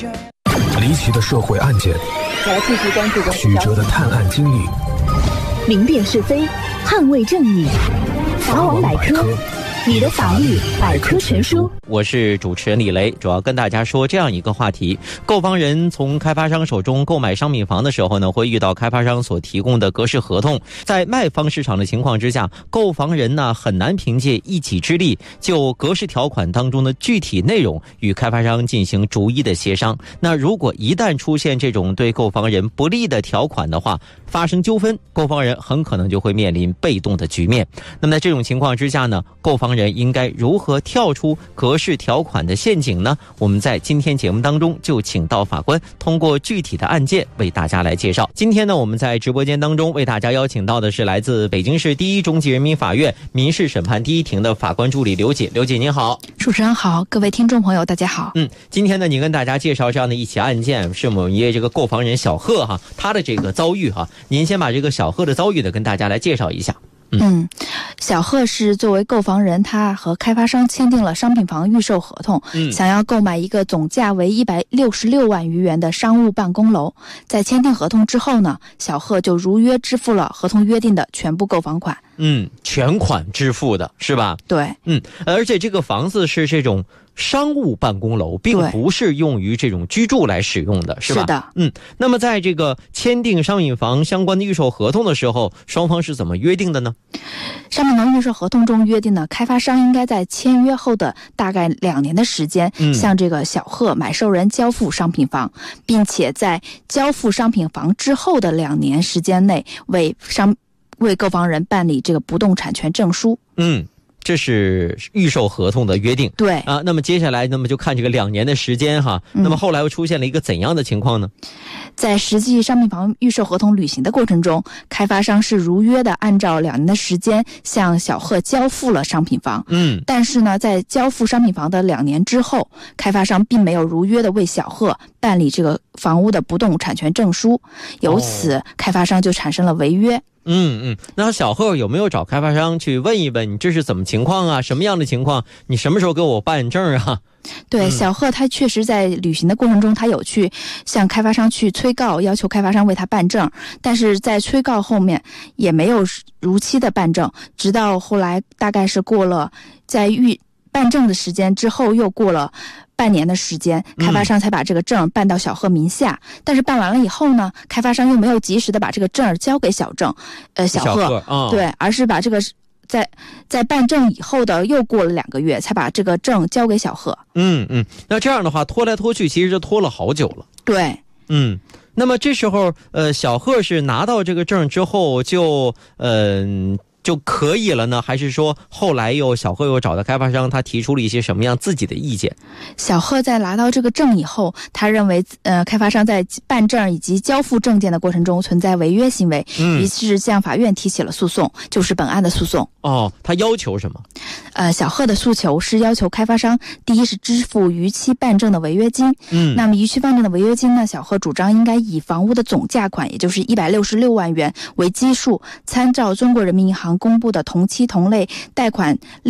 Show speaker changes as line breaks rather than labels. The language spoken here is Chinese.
离奇的社会案件，
来继续关注
曲折的探案经历，
明辨是非，捍卫正义。法网百科，你的法律百科全书。
我是主持人李雷，主要跟大家说这样一个话题：购房人从开发商手中购买商品房的时候呢，会遇到开发商所提供的格式合同。在卖方市场的情况之下，购房人呢很难凭借一己之力就格式条款当中的具体内容与开发商进行逐一的协商。那如果一旦出现这种对购房人不利的条款的话，发生纠纷，购房人很可能就会面临被动的局面。那么在这种情况之下呢，购房人应该如何跳出格式条款的陷阱呢？我们在今天节目当中就请到法官通过具体的案件为大家来介绍。今天呢，我们在直播间当中为大家邀请到的是来自北京市第一中级人民法院民事审判第一庭的法官助理刘姐。刘姐您好。
主持人好，各位听众朋友大家好。
今天呢，你跟大家介绍这样的一起案件，是我们一位这个购房人小贺哈，他的这个遭遇哈，您先把这个小贺的遭遇的跟大家来介绍一下。
小贺是作为购房人，他和开发商签订了商品房预售合同，想要购买一个总价为166万余元的商务办公楼。在签订合同之后呢，小贺就如约支付了合同约定的全部购房款。
全款支付的是吧？
对。
而且这个房子是这种商务办公楼，并不是用于这种居住来使用的，是吧？
是的。
那么在这个签订商品房相关的预售合同的时候，双方是怎么约定的呢？
商品房预售合同中约定呢，开发商应该在签约后的大概2年的时间，向这个小贺买受人交付商品房，并且在交付商品房之后的2年时间内为购房人办理这个不动产权证书。
这是预售合同的约定。
对
啊，那么接下来就看这个2年的时间哈。那么后来又出现了一个怎样的情况呢？
在实际商品房预售合同履行的过程中，开发商是如约的按照2年的时间向小贺交付了商品房。但是呢，在交付商品房的2年之后，开发商并没有如约的为小贺办理这个房屋的不动产权证书，由此开发商就产生了违约。
那小贺有没有找开发商去问一问，你这是怎么情况啊？什么样的情况？你什么时候给我办证啊？
对，小贺他确实在履行的过程中，他有去向开发商去催告，要求开发商为他办证，但是在催告后面也没有如期的办证，直到后来大概是过了在办证的时间之后，又过了半年的时间，开发商才把这个证办到小贺名下。但是办完了以后呢，开发商又没有及时的把这个证交给小贺，对，而是把这个在办证以后的又过了2个月，才把这个证交给小贺。
那这样的话拖来拖去，其实就拖了好久了。
对。
那么这时候小贺是拿到这个证之后就可以了呢，还是说后来小贺又找到开发商，他提出了一些什么样自己的意见？
小贺在拿到这个证以后，他认为开发商在办证以及交付证件的过程中存在违约行为，于是向法院提起了诉讼，就是本案的诉讼。
他要求什么？
小贺的诉求是要求开发商第一是支付逾期办证的违约金。那么逾期办证的违约金呢，小贺主张应该以房屋的总价款，也就是166万元为基数，参照中国人民银行公布的同期同类贷款